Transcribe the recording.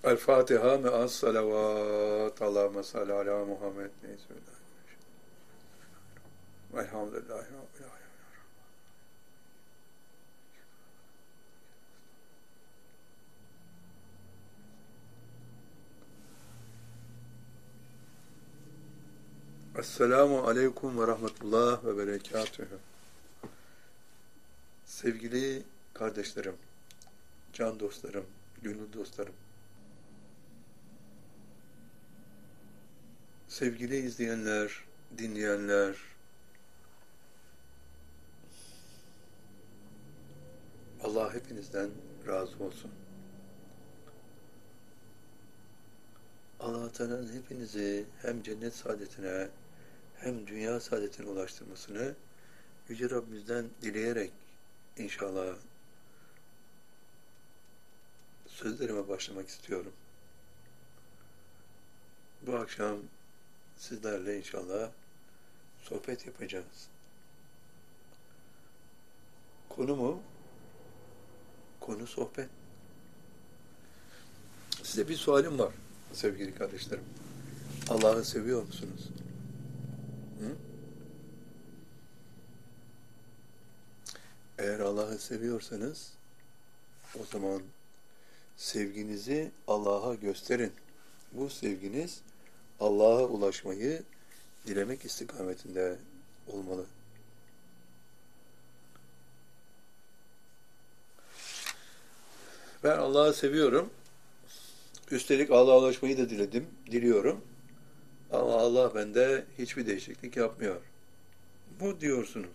El Fatiha me'as salavat. Allahümme salli ala Muhammed. Elhamdülillahi Rabbil alemin. Esselamu aleyküm ve rahmetullah ve berekatühü. Sevgili kardeşlerim, can dostlarım, gönül dostlarım, sevgili izleyenler, dinleyenler, Allah hepinizden razı olsun. Allah Teala'nın hepinizi hem cennet saadetine hem dünya saadetine ulaştırmasını Yüce Rabbimizden dileyerek inşallah sözlerime başlamak istiyorum. Bu akşam sizlerle inşallah sohbet yapacağız. Konu sohbet. Size bir sualim var sevgili kardeşlerim. Allah'ı seviyor musunuz? Hı? Eğer Allah'ı seviyorsanız o zaman sevginizi Allah'a gösterin. Bu sevginiz Allah'a ulaşmayı dilemek istikametinde olmalı. Ben Allah'ı seviyorum. Üstelik Allah'a ulaşmayı da diliyorum. Ama Allah bende hiçbir değişiklik yapmıyor. Bu diyorsunuz.